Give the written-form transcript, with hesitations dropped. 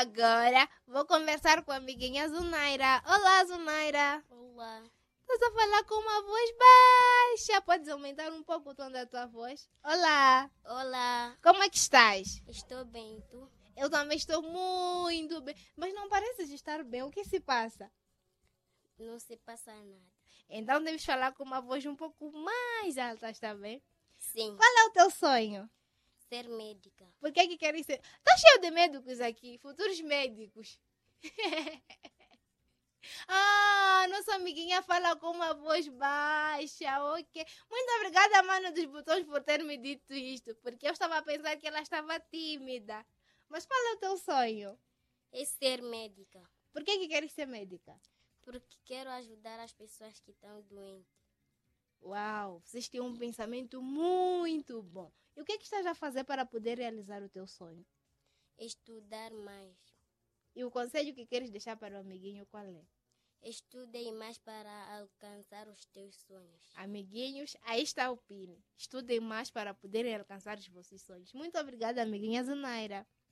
agora vou conversar com a amiguinha Zunaira. Olá, Zunaira. Olá. Estás a falar com uma voz baixa. Podes aumentar um pouco o tom da tua voz? Olá. Olá. Como é que estás? Estou bem, tu? Eu também estou muito bem. Mas não pareces estar bem. O que se passa? Não se passa nada. Então deves falar com uma voz um pouco mais alta, está bem? Sim. Qual é o teu sonho? Ser médica. Por que que queres ser? Tá cheio de médicos aqui, futuros médicos. Nossa amiguinha fala com uma voz baixa, ok. Muito obrigada, mano dos botões, por ter me dito isto, porque eu estava a pensar que ela estava tímida. Mas qual é o teu sonho? É ser médica. Por que que queres ser médica? Porque quero ajudar as pessoas que estão doentes. Uau, vocês têm um pensamento muito bom. E o que que estás a fazer para poder realizar o teu sonho? Estudar mais. E o conselho que queres deixar para o amiguinho qual é? Estudem mais para alcançar os teus sonhos. Amiguinhos, aí está o PIN. Estudem mais para poderem alcançar os vossos sonhos. Muito obrigada, amiguinha Zunaira.